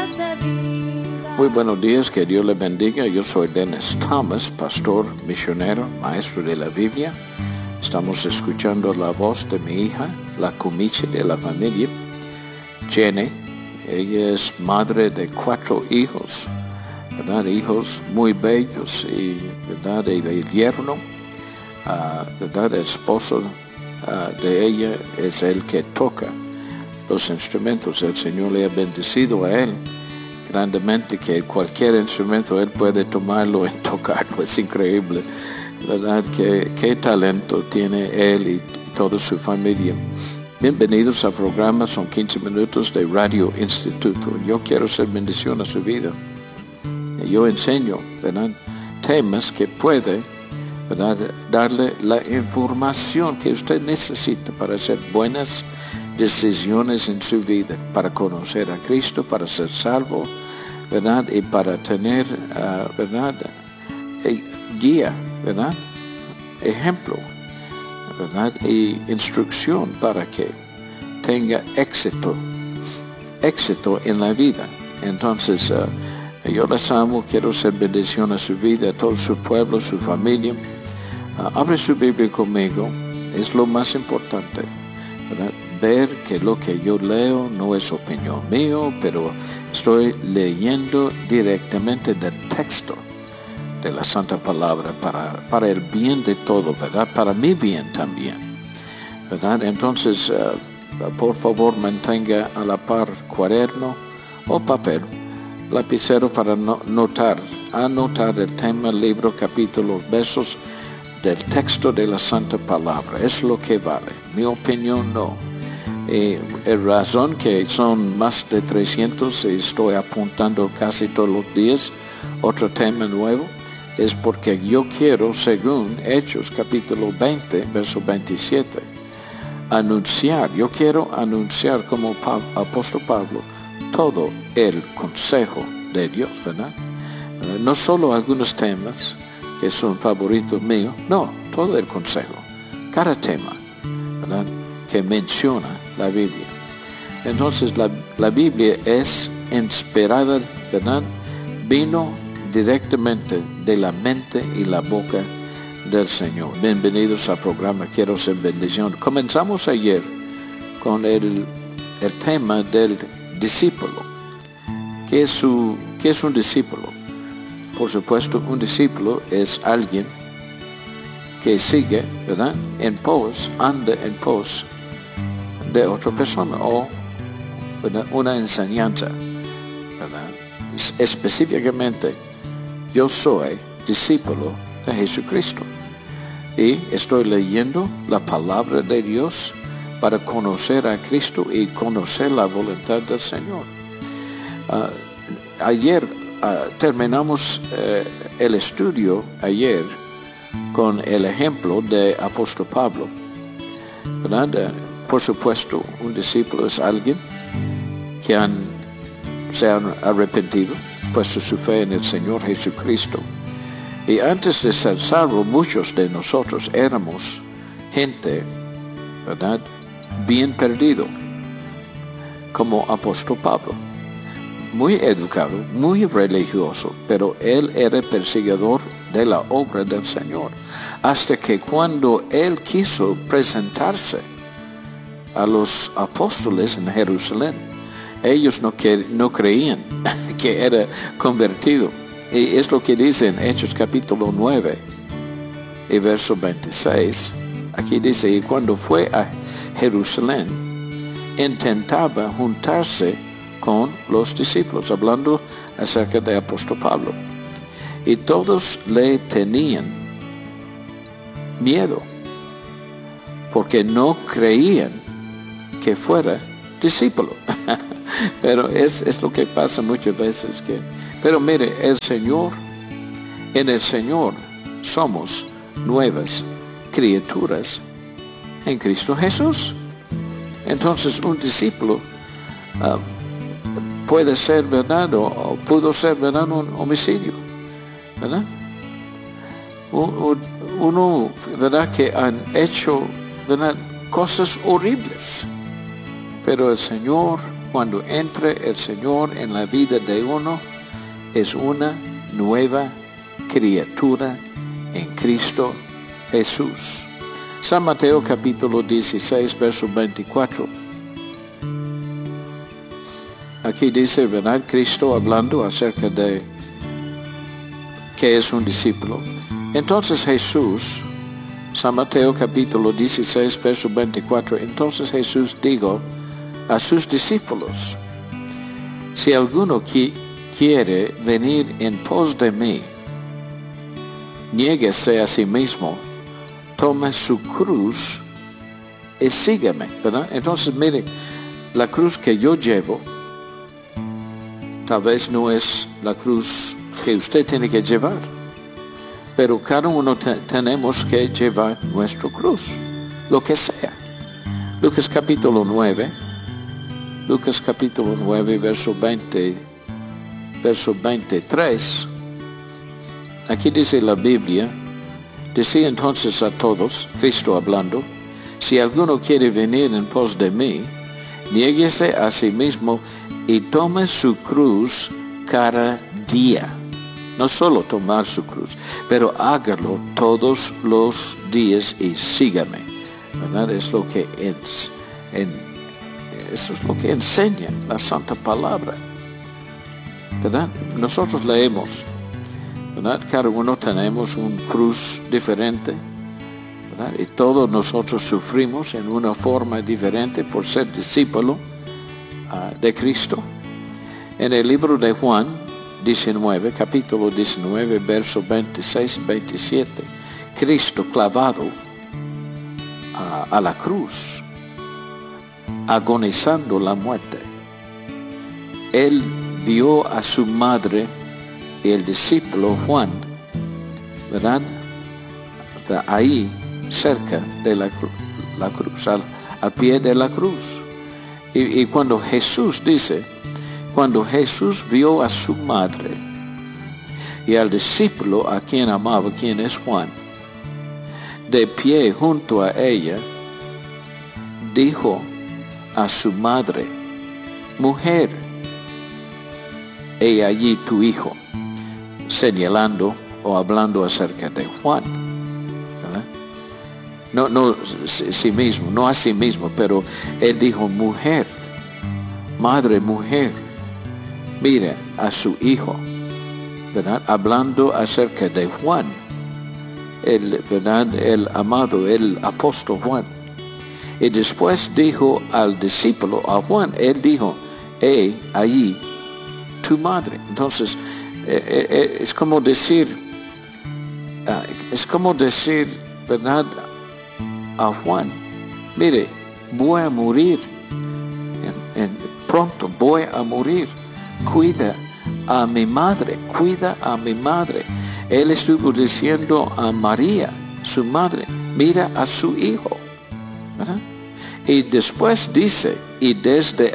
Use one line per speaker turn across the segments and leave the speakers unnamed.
Muy buenos días, que Dios les bendiga. Yo soy Dennis Thomas, pastor, misionero, maestro de la Biblia. Estamos escuchando la voz de mi hija, la cumiche de la familia, Jenny. Ella es madre de 4 hijos, ¿verdad? Hijos muy bellos y, ¿verdad? El yerno, ¿verdad? El esposo de ella es el que toca los instrumentos. El Señor le ha bendecido a él grandemente, que cualquier instrumento él puede tomarlo y tocarlo. Es increíble, ¿verdad? Qué talento tiene él y toda su familia. Bienvenidos al programa, son 15 minutos de Radio Instituto. Yo quiero ser bendición a su vida. Yo enseño, ¿verdad?, temas que puede, ¿verdad?, darle la información que usted necesita para hacer buenas decisiones en su vida, para conocer a Cristo, para ser salvo, ¿verdad?, y para tener, ¿verdad?, guía, ¿verdad?, ejemplo, ¿verdad?, y instrucción para que tenga éxito en la vida. Entonces, yo les amo, quiero ser bendición a su vida, a todo su pueblo, su familia. Abre su Biblia conmigo, es lo más importante, ¿verdad? Ver que lo que yo leo no es opinión mío, pero estoy leyendo directamente del texto de la Santa Palabra para el bien de todo, ¿verdad? Para mi bien también, ¿verdad? Entonces, por favor, mantenga a la par cuaderno o papel, lapicero para anotar el tema, libro, capítulo, versos del texto de la Santa Palabra. Es lo que vale. Mi opinión no. La razón que son más de 300 y estoy apuntando casi todos los días otro tema nuevo es porque yo quiero, según Hechos capítulo 20, verso 27, yo quiero anunciar como apóstol Pablo todo el consejo de Dios, ¿verdad? No solo algunos temas que son favoritos míos, no, todo el consejo, cada tema, ¿verdad?, que menciona la Biblia. Entonces la Biblia es inspirada, ¿verdad? Vino directamente de la mente y la boca del Señor. Bienvenidos al programa Quiero Ser Bendición. Comenzamos ayer con el tema del discípulo. ¿Qué es un discípulo? Por supuesto, un discípulo es alguien que sigue, ¿verdad?, anda en pos de otra persona o, ¿verdad?, una enseñanza, ¿verdad? Específicamente, yo soy discípulo de Jesucristo y estoy leyendo la palabra de Dios para conocer a Cristo y conocer la voluntad del Señor. Ayer terminamos el estudio ayer con el ejemplo de apóstol Pablo, ¿verdad? Por supuesto, un discípulo es alguien que se han arrepentido, puesto su fe en el Señor Jesucristo. Y antes de ser salvo, muchos de nosotros éramos gente, ¿verdad?, bien perdido, como apóstol Pablo. Muy educado, muy religioso, pero él era perseguidor de la obra del Señor. Hasta que cuando él quiso presentarse a los apóstoles en Jerusalén, ellos no creían que era convertido. Y es lo que dice en Hechos capítulo 9 y verso 26. Aquí dice, y cuando fue a Jerusalén, intentaba juntarse con los discípulos, hablando acerca de apóstol Pablo. Y todos le tenían miedo, porque no creían que fuera discípulo. Pero es lo que pasa muchas veces. Pero mire, en el Señor somos nuevas criaturas en Cristo Jesús. Entonces un discípulo puede ser, ¿verdad?, o pudo ser, ¿verdad?, un homicidio, ¿verdad? Uno, ¿verdad?, que han hecho, ¿verdad?, cosas horribles, pero el Señor cuando entre el Señor en la vida de uno, es una nueva criatura en Cristo Jesús. San Mateo capítulo 16, verso 24. Aquí dice, ¿verdad? Cristo hablando acerca de qué es un discípulo. Entonces Jesús, San Mateo capítulo 16, verso 24, entonces Jesús dijo a sus discípulos, si alguno quiere venir en pos de mí, niéguese a sí mismo, tome su cruz y sígame, ¿verdad? Entonces mire, la cruz que yo llevo, tal vez no es la cruz que usted tiene que llevar, pero cada uno tenemos que llevar nuestra cruz, lo que sea. Lucas capítulo 9, verso 23. Aquí dice la Biblia, decía entonces a todos, Cristo hablando, si alguno quiere venir en pos de mí, niéguese a sí mismo y tome su cruz cada día. No solo tomar su cruz, pero hágalo todos los días y sígame. ¿Verdad? Eso es lo que enseña la Santa Palabra. ¿Verdad? Nosotros leemos, ¿verdad? Cada uno tenemos un cruz diferente, ¿verdad? Y todos nosotros sufrimos en una forma diferente por ser discípulo de Cristo. En el libro de Juan 19, capítulo 19, verso 26 y 27, Cristo clavado a la cruz, agonizando la muerte. Él vio a su madre y el discípulo Juan, ¿verdad? Ahí cerca de la cruz, al pie de la cruz. Y cuando Jesús vio a su madre y al discípulo a quien amaba, quien es Juan, de pie junto a ella, dijo a su madre, mujer, he allí tu hijo, señalando o hablando acerca de Juan, ¿verdad? No a sí mismo, pero él dijo, mujer, madre, mujer, mira a su hijo, ¿verdad? Hablando acerca de Juan, ¿verdad? El amado, el apóstol Juan. Y después dijo al discípulo, a Juan, él dijo, he allí tu madre. Entonces, es como decir, ¿verdad? A Juan, mire, voy a morir, pronto voy a morir. Cuida a mi madre. Él estuvo diciendo a María, su madre, mira a su hijo, ¿verdad? Y después dice, y desde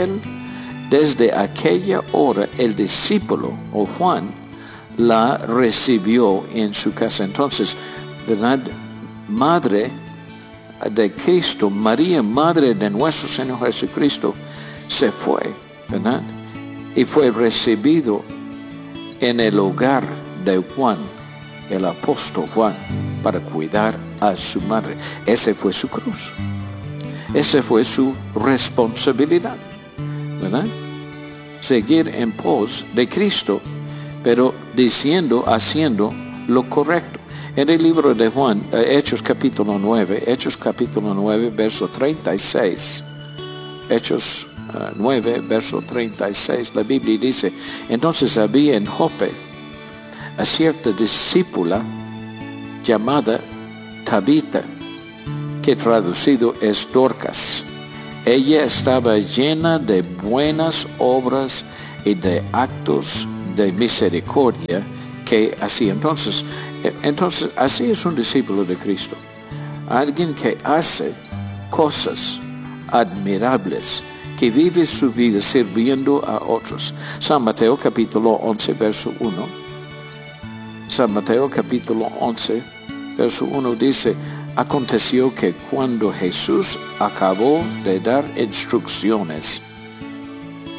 aquella hora el discípulo, o Juan, la recibió en su casa. Entonces, ¿verdad? Madre de Cristo, María, madre de nuestro Señor Jesucristo, se fue, ¿verdad? Y fue recibido en el hogar de Juan, el apóstol Juan, para cuidar a su madre. Esa fue su cruz. Esa fue su responsabilidad, ¿verdad? Seguir en pos de Cristo, pero haciendo lo correcto. En el libro de Juan, Hechos capítulo 9, verso 36, Hechos 9, verso 36, la Biblia dice, entonces había en Jope a cierta discípula llamada Tabita, que traducido es Dorcas. Ella estaba llena de buenas obras y de actos de misericordia que hacía. Entonces, así es un discípulo de Cristo. Alguien que hace cosas admirables, que vive su vida sirviendo a otros. San Mateo capítulo 11, verso 1. San Mateo capítulo 11, verso 1 dice, aconteció que cuando Jesús acabó de dar instrucciones,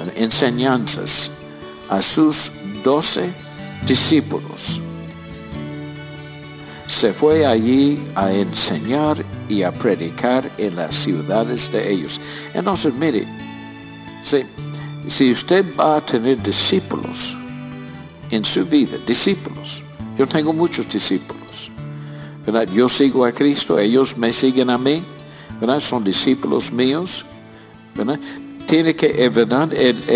enseñanzas a sus 12 discípulos. Se fue allí a enseñar y a predicar en las ciudades de ellos. Entonces, mire, si usted va a tener discípulos en su vida, discípulos, yo tengo muchos discípulos, ¿verdad? Yo sigo a Cristo, ellos me siguen a mí, ¿verdad? Son discípulos míos, ¿verdad? Tiene que, ¿verdad?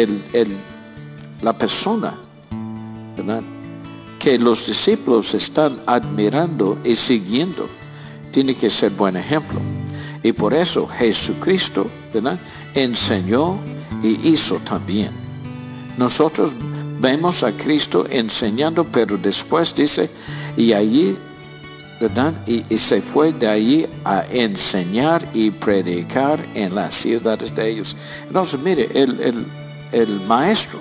La persona, ¿verdad?, que los discípulos están admirando y siguiendo, tiene que ser buen ejemplo. Y por eso Jesucristo, ¿verdad?, enseñó y hizo también. Nosotros vemos a Cristo enseñando, pero después dice, y allí, ¿verdad?, y se fue de allí a enseñar y predicar en las ciudades de ellos. Entonces, mire, el maestro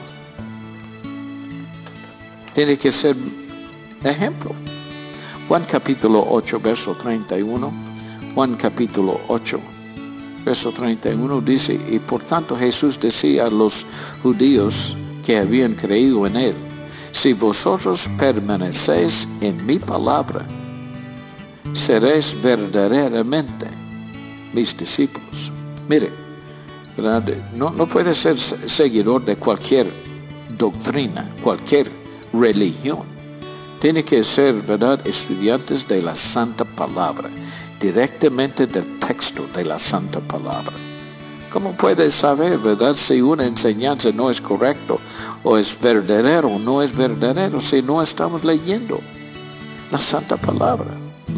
tiene que ser ejemplo. Juan capítulo 8, verso 31. Juan capítulo 8, verso 31 dice, y por tanto Jesús decía a los judíos que habían creído en él, si vosotros permanecéis en mi palabra, seréis verdaderamente mis discípulos. Mire, ¿verdad? No puede ser seguidor de cualquier doctrina, cualquier religión. Tiene que ser, ¿verdad?, estudiantes de la Santa Palabra, directamente del texto de la Santa Palabra. ¿Cómo puede saber, verdad, si una enseñanza no es correcta o es verdadero o no es verdadero si no estamos leyendo la Santa Palabra?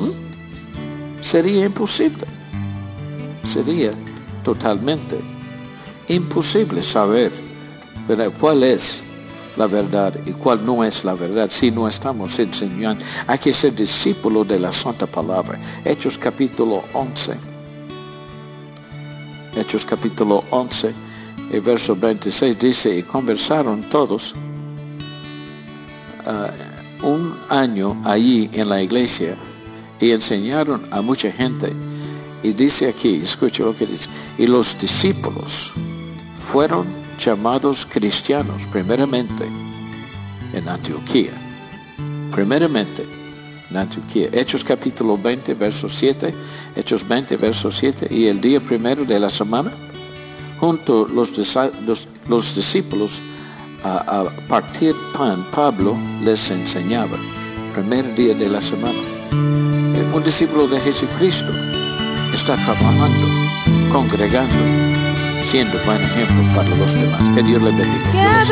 Sería imposible. Sería totalmente imposible saber, ¿verdad?, cuál es la verdad y cuál no es la verdad si no estamos enseñando. Hay que ser discípulo de la Santa Palabra. Hechos capítulo 11. Hechos capítulo 11, el verso 26 dice, y conversaron todos un año allí en la iglesia y enseñaron a mucha gente. Y dice aquí, escuche lo que dice, y los discípulos fueron llamados cristianos primeramente en Antioquía. Primeramente en Antioquía. Hechos capítulo 20, verso 7. Hechos 20, verso 7. Y el día primero de la semana, junto los discípulos a partir pan, Pablo les enseñaba. Primer día de la semana. Un discípulo de Jesucristo está trabajando, congregando, siendo buen ejemplo para los demás. Que Dios le bendiga.